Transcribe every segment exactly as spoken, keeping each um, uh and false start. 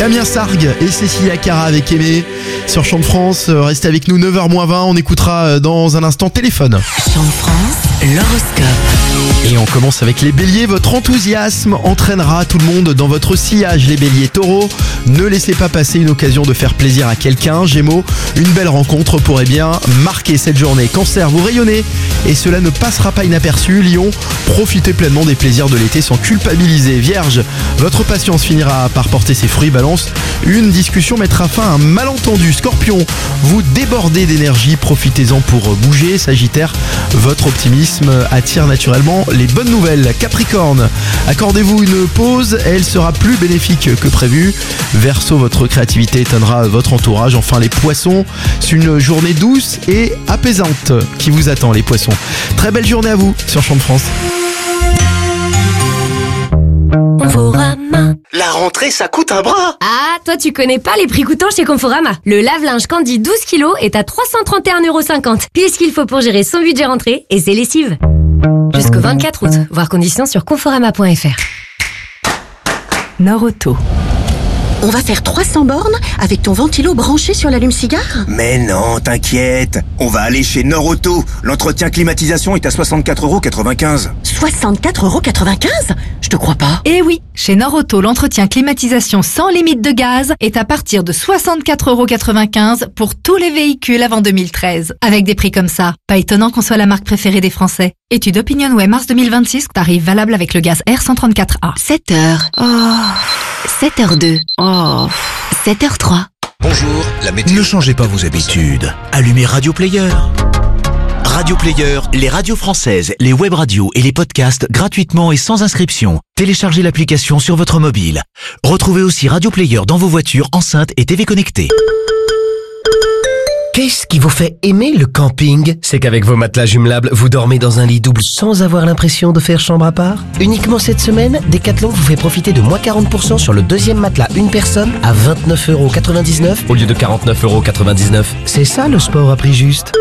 Damien Sargue et Cécilia Cara avec Aimé sur Chant de France. Restez avec nous, neuf heures moins vingt. On écoutera dans un instant Téléphone. Chant de France, l'horoscope. Et on commence avec les béliers. Votre enthousiasme entraînera tout le monde dans votre sillage. Les béliers, taureaux, ne laissez pas passer une occasion de faire plaisir à quelqu'un. Gémeaux, une belle rencontre pourrait bien marquer cette journée. Cancer, vous rayonnez et cela ne passera pas inaperçu. Lion, profitez pleinement des plaisirs de l'été sans culpabiliser. Vierge, votre patience finira par porter ses fruits. Balance, une discussion mettra fin à un malentendu. Scorpion, vous débordez d'énergie, profitez-en pour bouger. Sagittaire, votre optimisme attire naturellement les bonnes nouvelles. Capricorne, accordez-vous une pause, elle sera plus bénéfique que prévu. Verseau, votre créativité étonnera votre entourage. Enfin les poissons, c'est une journée douce et apaisante qui vous attend les poissons. Très belle journée à vous sur Chant de France. Conforama. La rentrée, ça coûte un bras. Ah, toi tu connais pas les prix coûtants chez Conforama. Le lave-linge Candy douze kilos est à trois cent trente et un euros cinquante. Puis ce qu'il faut pour gérer son budget rentrée et ses lessives. Jusqu'au vingt-quatre août. Voir conditions sur conforama point f r. Norauto. On va faire trois cents bornes avec ton ventilo branché sur l'allume-cigare ? Mais non, t'inquiète. On va aller chez Norauto. L'entretien climatisation est à soixante-quatre euros quatre-vingt-quinze. soixante-quatre euros quatre-vingt-quinze ? Je te crois pas. Eh oui, chez Norauto, l'entretien climatisation sans limite de gaz est à partir de soixante-quatre euros quatre-vingt-quinze pour tous les véhicules avant deux mille treize. Avec des prix comme ça, pas étonnant qu'on soit la marque préférée des Français. Étude Opinionway mars deux mille vingt-six, tarif valable avec le gaz R cent trente-quatre A. sept heures. Oh. sept heures deux. Oh. sept heures trois. Bonjour, la météo. Ne changez pas vos habitudes. Allumez Radio Player. Radio Player, les radios françaises, les web radios et les podcasts gratuitement et sans inscription. Téléchargez l'application sur votre mobile. Retrouvez aussi Radio Player dans vos voitures, enceintes et T V connectées. Qu'est-ce qui vous fait aimer le camping ? C'est qu'avec vos matelas jumelables, vous dormez dans un lit double sans avoir l'impression de faire chambre à part. Uniquement cette semaine, Decathlon vous fait profiter de moins quarante pour cent sur le deuxième matelas une personne à vingt-neuf euros quatre-vingt-dix-neuf au lieu de quarante-neuf euros quatre-vingt-dix-neuf. C'est ça le sport à prix juste.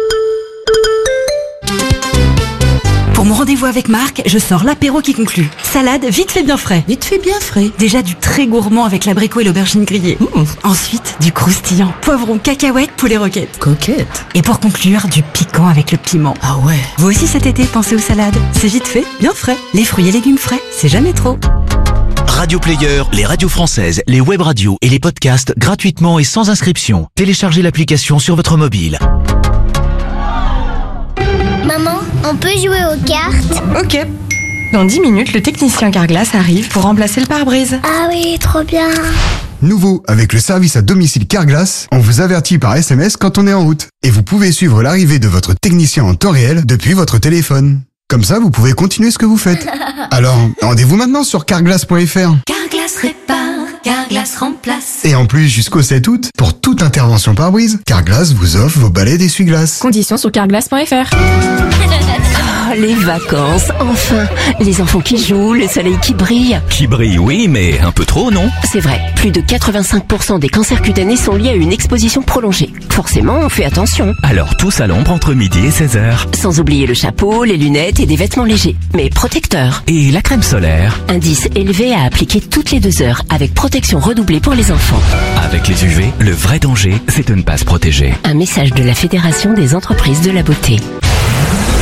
Pour mon rendez-vous avec Marc, je sors l'apéro qui conclut. Salade vite fait bien frais. Vite fait bien frais. Déjà du très gourmand avec l'abricot et l'aubergine grillée. Mmh. Ensuite, du croustillant. Poivron, cacahuètes, poulet roquette. Coquette. Et pour conclure, du piquant avec le piment. Ah ouais. Vous aussi cet été, pensez aux salades. C'est vite fait, bien frais. Les fruits et légumes frais, c'est jamais trop. Radio Player, les radios françaises, les web radios et les podcasts gratuitement et sans inscription. Téléchargez l'application sur votre mobile. Maman, on peut jouer aux cartes ? Ok. Dans dix minutes, le technicien Carglass arrive pour remplacer le pare-brise. Ah oui, trop bien. Nouveau, avec le service à domicile Carglass, on vous avertit par S M S quand on est en route. Et vous pouvez suivre l'arrivée de votre technicien en temps réel depuis votre téléphone. Comme ça, vous pouvez continuer ce que vous faites. Alors, rendez-vous maintenant sur carglass point f r. Carglass répare, Carglass remplace. Et en plus, jusqu'au sept août, pour toute intervention pare-brise, Carglass vous offre vos balais d'essuie-glace. Conditions sur carglass point f r. Oh, les vacances, enfin. Les enfants qui jouent, le soleil qui brille. Qui brille, oui, mais un peu trop, non ? C'est vrai, plus de quatre-vingt-cinq pour cent des cancers cutanés sont liés à une exposition prolongée. Forcément, on fait attention. Alors tous à l'ombre entre midi et seize heures. Sans oublier le chapeau, les lunettes et des vêtements légers. Mais protecteurs. Et la crème solaire. Indice élevé à appliquer toutes les deux heures avec protection redoublée pour les enfants. Avec les U V, le vrai danger, c'est de ne pas se protéger. Un message de la Fédération des entreprises de la beauté.